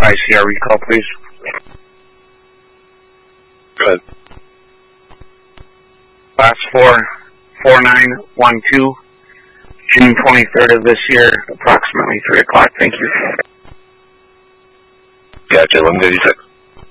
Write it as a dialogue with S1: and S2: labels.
S1: ICR recall, please.
S2: Good.
S1: Last 44912, June 23rd of this year, approximately 3 o'clock. Thank you.
S2: Gotcha, 1156.